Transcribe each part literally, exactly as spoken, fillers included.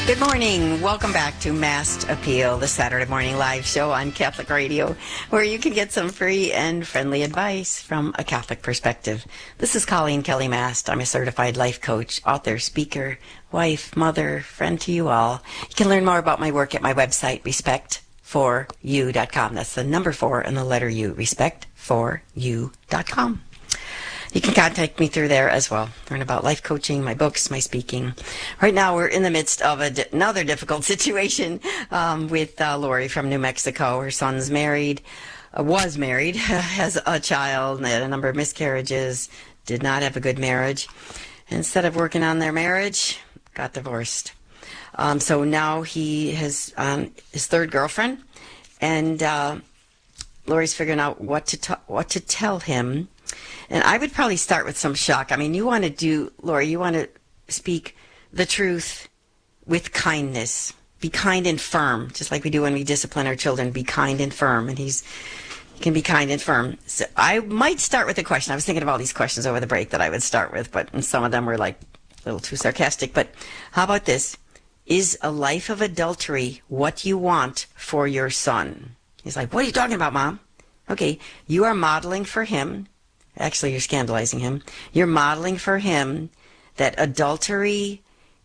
Good morning. Welcome back to Mast Appeal, the Saturday morning live show on Catholic Radio, where you can get some free and friendly advice from a Catholic perspective. This is Colleen Kelly Mast. I'm a certified life coach, author, speaker, wife, mother, friend to you all. You can learn more about my work at my website, respect for you dot com. That's the number four and the letter U, respect for you dot com. You can contact me through there as well. Learn about life coaching, my books, my speaking. Right now, we're in the midst of a di- another difficult situation um, with uh, Lori from New Mexico. Her son's married, uh, was married, has a child, and had a number of miscarriages, did not have a good marriage. Instead of working on their marriage, got divorced. Um, so now he has um, his third girlfriend, and uh, Lori's figuring out what to t- what to tell him. And I would probably start with some shock. I mean, you want to do, Lori, you want to speak the truth with kindness. Be kind and firm, just like we do when we discipline our children. Be kind and firm. And he's he can be kind and firm. So I might start with a question. I was thinking of all these questions over the break that I would start with, but and some of them were like a little too sarcastic. But how about this? Is a life of adultery what you want for your son? He's like, what are you talking about, Mom? Okay, you are modeling for him. Actually, you're scandalizing him. You're modeling for him that adultery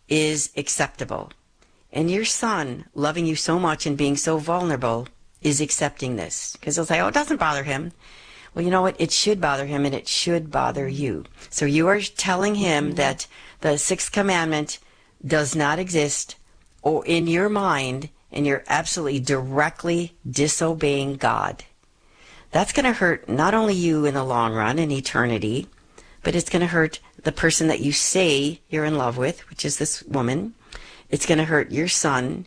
is acceptable. And your son, loving you so much and being so vulnerable, is accepting this. Because he'll say, oh, it doesn't bother him. Well, you know what? It should bother him, and it should bother you. So you are telling him that the sixth commandment does not exist or in your mind, and you're absolutely directly disobeying God. That's going to hurt not only you in the long run, in eternity, but it's going to hurt the person that you say you're in love with, which is this woman. It's going to hurt your son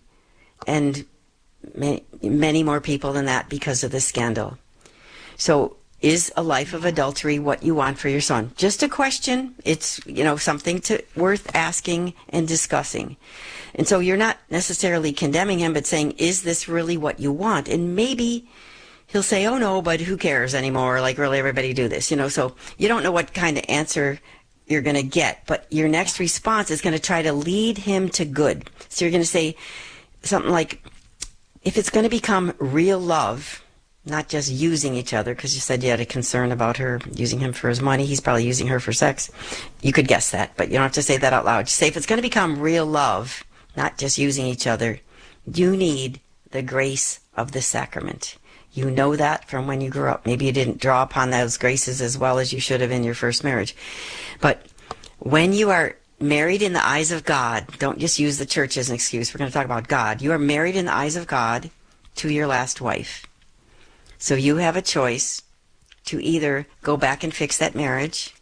and many, many more people than that because of this scandal. So is a life of adultery what you want for your son? Just a question. It's, you know, something to worth asking and discussing. And so you're not necessarily condemning him, but saying, is this really what you want? And maybe he'll say, oh, no, but who cares anymore? Like, really, everybody do this, you know? So you don't know what kind of answer you're going to get, but your next response is going to try to lead him to good. So you're going to say something like, if it's going to become real love, not just using each other, because you said you had a concern about her using him for his money. He's probably using her for sex. You could guess that, but you don't have to say that out loud. Just say, if it's going to become real love, not just using each other, you need the grace of the sacrament. You know that from when you grew up. Maybe you didn't draw upon those graces as well as you should have in your first marriage. But when you are married in the eyes of God, don't just use the church as an excuse. We're going to talk about God. You are married in the eyes of God to your last wife. So you have a choice to either go back and fix that marriage,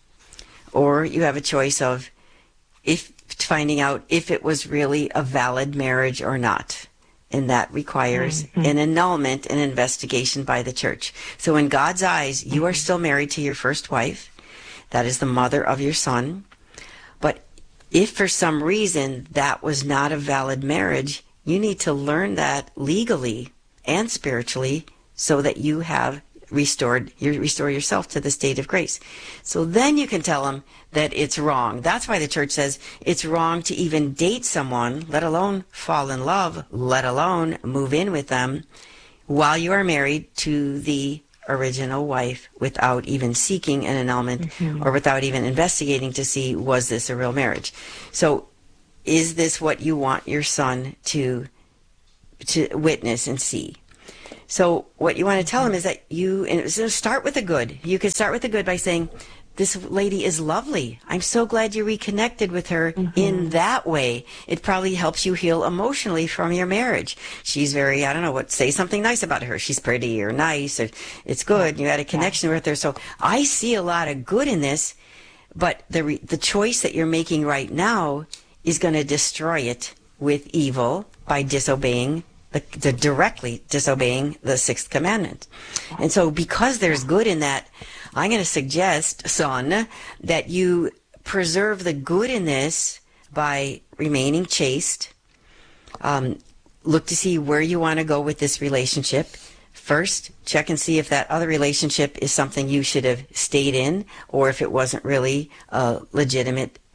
or you have a choice of if finding out if it was really a valid marriage or not. And that requires mm-hmm. an annulment and investigation by the church. So in God's eyes, you are still married to your first wife. That is the mother of your son. But if for some reason that was not a valid marriage, you need to learn that legally and spiritually so that you have restored, you restore yourself to the state of grace. So then you can tell them that it's wrong. That's why the church says it's wrong to even date someone, let alone fall in love, let alone move in with them while you are married to the original wife without even seeking an annulment mm-hmm. or without even investigating to see, was this a real marriage? So is this what you want your son to to witness and see? So what you want to tell him is that you, and so start with the good. You can start with the good by saying, this lady is lovely. I'm so glad you reconnected with her mm-hmm. in that way. It probably helps you heal emotionally from your marriage. She's very, I don't know what, say something nice about her. She's pretty or nice. Or it's good. Yeah. You had a connection yeah. with her. So I see a lot of good in this, but the re, the choice that you're making right now is going to destroy it with evil by disobeying The, the directly disobeying the sixth commandment. And so because there's good in that, I'm going to suggest, son, that you preserve the good in this by remaining chaste. Um, look to see where you want to go with this relationship. First, check and see if that other relationship is something you should have stayed in, or if it wasn't really a legitimate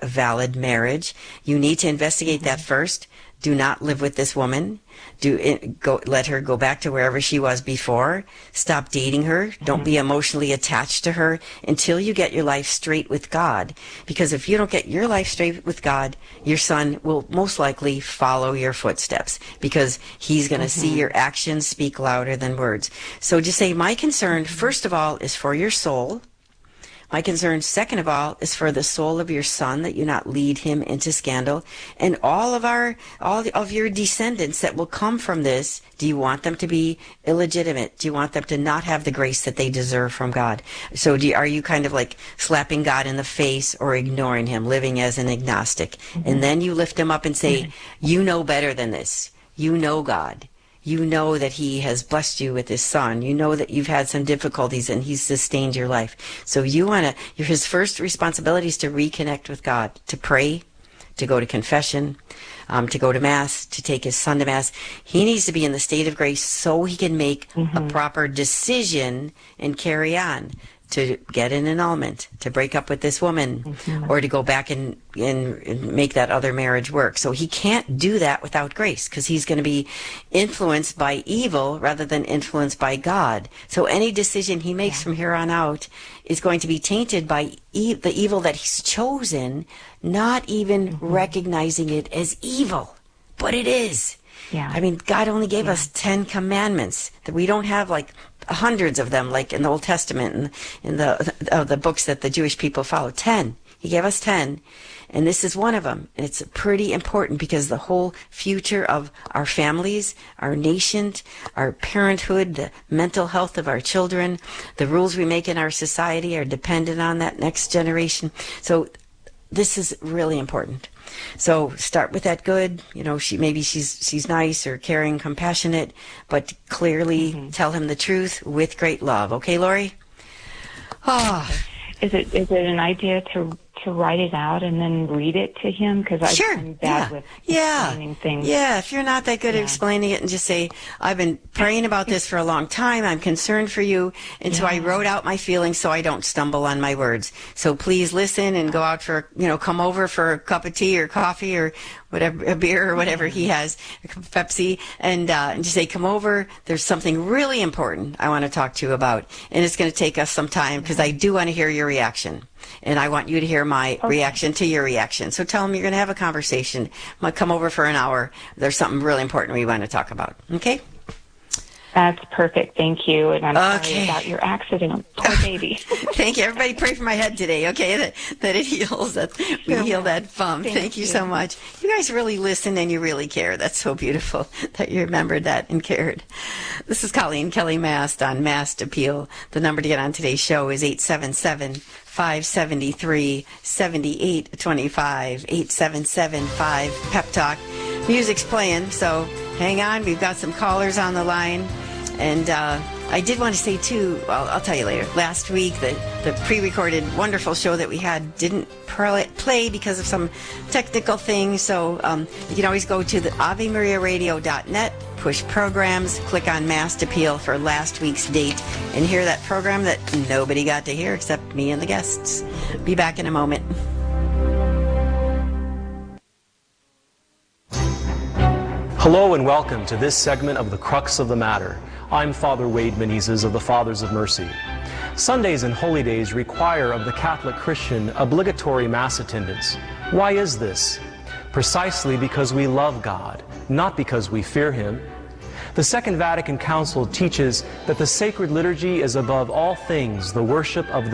a valid marriage. You need to investigate mm-hmm. that first. Do not live with this woman. Do it, go let her go back to wherever she was before. Stop dating her. Mm-hmm. Don't be emotionally attached to her until you get your life straight with God. Because if you don't get your life straight with God, your son will most likely follow your footsteps because he's going to mm-hmm. see your actions speak louder than words. So just say, my concern, first of all, is for your soul. My concern, second of all, is for the soul of your son, that you not lead him into scandal. And all of our, all of your descendants that will come from this, do you want them to be illegitimate? Do you want them to not have the grace that they deserve from God? So do you, are you kind of like slapping God in the face or ignoring him, living as an agnostic? Mm-hmm. And then you lift him up and say, mm-hmm. you know better than this. You know God. You know that he has blessed you with his son. You know that you've had some difficulties and he's sustained your life. So you want to, his first responsibility is to reconnect with God, to pray, to go to confession, um, to go to Mass, to take his son to Mass. He needs to be in the state of grace so he can make mm-hmm. a proper decision and carry on, to get an annulment, to break up with this woman, mm-hmm. or to go back and, and, and make that other marriage work. So he can't do that without grace, because he's going to be influenced by evil rather than influenced by God. So any decision he makes yeah. from here on out is going to be tainted by e- the evil that he's chosen, not even mm-hmm. recognizing it as evil. But it is. Yeah. I mean, God only gave yeah. us Ten Commandments. That we don't have like hundreds of them, like in the Old Testament and in the uh, the books that the Jewish people follow. Ten. He gave us ten, and this is one of them. And it's pretty important because the whole future of our families, our nation, our parenthood, the mental health of our children, the rules we make in our society are dependent on that next generation. So this is really important. So start with that good, you know, she maybe she's she's nice or caring, compassionate, but clearly mm-hmm. tell him the truth with great love. Okay, Lori? Oh. Is it is it an idea to to write it out and then read it to him? Because sure. I'm bad yeah. with yeah. explaining things. Yeah, if you're not that good yeah. at explaining it, and just say, I've been praying about this for a long time. I'm concerned for you. And yeah. so I wrote out my feelings so I don't stumble on my words. So please listen and go out for, you know, come over for a cup of tea or coffee or whatever, a beer or whatever he has, a cup of Pepsi, and, uh, and just say, come over. There's something really important I want to talk to you about. And it's going to take us some time because I do want to hear your reaction. And I want you to hear my okay. reaction to your reaction. So tell him you're going to have a conversation. I'm going to come over for an hour. There's something really important we want to talk about. Okay? That's perfect. Thank you. And I'm okay. sorry about your accident. Poor baby. Thank you. Everybody pray for my head today, okay? That, that it heals, that we heal that bump. Thank, Thank you, you so much. You guys really listen and you really care. That's so beautiful that you remembered that and cared. This is Colleen Kelly Mast on Mast Appeal. The number to get on today's show is eight seven seven, five seven three, seven eight two five, eight seven seven five Pep Talk. Music's playing, so hang on. We've got some callers on the line. And uh, I did want to say, too, I'll, I'll tell you later, last week the, the pre-recorded wonderful show that we had didn't play because of some technical things. So um, you can always go to the ave maria radio dot net, push programs, click on Mast Appeal for last week's date, and hear that program that nobody got to hear except me and the guests. Be back in a moment. Hello and welcome to this segment of The Crux of the Matter. I'm Father Wade Menezes of the Fathers of Mercy. Sundays and holy days require of the Catholic Christian obligatory Mass attendance. Why is this? Precisely because we love God, not because we fear Him. The Second Vatican Council teaches that the sacred liturgy is above all things the worship of the